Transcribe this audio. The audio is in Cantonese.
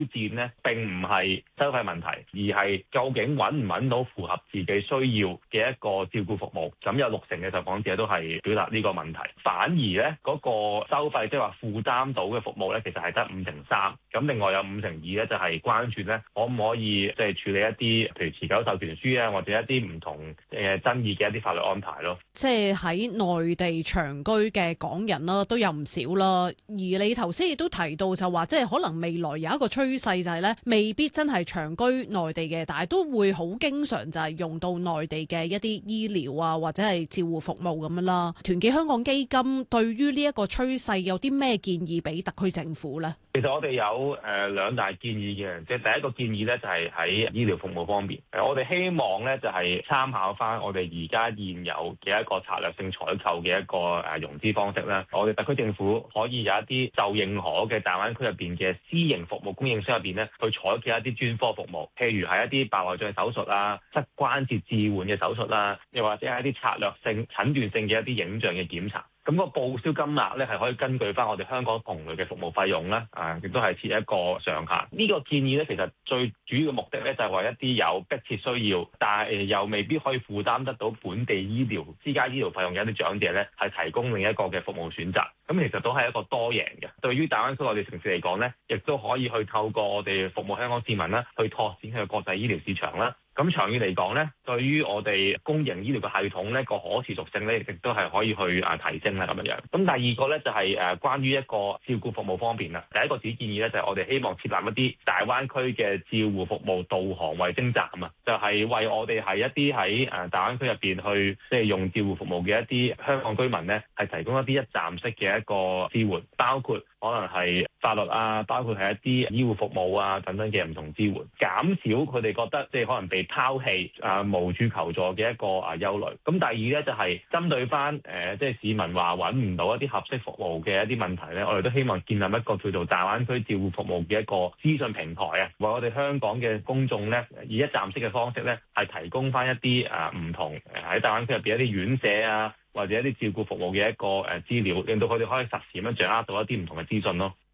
戰咧並唔係收費問題，而係究竟揾唔揾到符合自己需要嘅一個照顧服務。咁有60%嘅受訪者都係表達呢個問題，反而咧嗰個收費即係話負擔到嘅服務咧，其實係得3%。咁另外有52%咧就係關注咧可唔可以即係處理一啲譬如持久授權書啊，或者一啲唔同爭議嘅一啲法律安排咯。 即係喺內地長居嘅港人啦，都有唔少啦。而你頭先亦都提到就話，即係可能未來有一個趨勢就係咧，未必真係長居內地嘅，但係都會好經常就係用到內地嘅一啲醫療啊，或者係照護服務咁樣啦。團結香港基金對於呢一個趨勢有啲咩建議俾特區政府呢？ 其實我哋有2大建議嘅，即係第一個建議咧就係喺醫療服務方面，我哋希望咧就係參考翻我哋而家現有嘅一個策略性採購嘅一個融資方式啦。我哋特區政府可以有一啲受認可嘅大灣區入邊嘅私營服務供應商入邊咧，去採購一啲專科服務，譬如係一啲白內障手術啊、膝關節置換嘅手術啦，又或者係一啲策略性診斷性嘅一啲影像嘅檢查。咁個報銷金額咧係可以根據翻我哋香港同類嘅服務費用啦，亦都係設一個上限。呢個建議咧，其實最主要嘅目的咧就係為一啲有迫切需要，但係又未必可以負擔得到本地醫療私家醫療費用嘅一啲長者咧，係提供另一個嘅服務選擇。咁其實都係一個多贏嘅。對於大灣區內地城市嚟講咧，亦都可以去透過我哋服務香港市民啦，去拓展佢嘅國際醫療市場啦。咁長遠嚟講咧，對於我哋公營醫療嘅系統咧個可持續性咧，亦都係可以去提升啦咁樣樣。咁第二個咧就係關於一個照顧服務方面啦。第一個主建議咧就係我哋希望設立一啲大灣區嘅照護服務導航衛星站啊，就係為我哋係一啲喺大灣區入邊去即係用照護服務嘅一啲香港居民咧，係提供一啲一站式嘅一個支援，包括可能係法律啊，包括係一啲醫護服務啊等等嘅唔同支援，減少佢哋覺得即係可能被拋棄無處求助嘅一個憂慮。咁第二咧就係針對翻即係市民話揾唔到一啲合適服務嘅一啲問題咧，我哋都希望建立一個叫做大灣區照護服務嘅一個資訊平台啊，為我哋香港嘅公眾咧以一站式嘅方式咧係提供翻一啲唔同喺大灣區入邊一啲院舍啊，或者一啲照顧服務嘅一個資料，令到佢哋可以實時咁樣掌握到一啲唔同嘅資訊咯。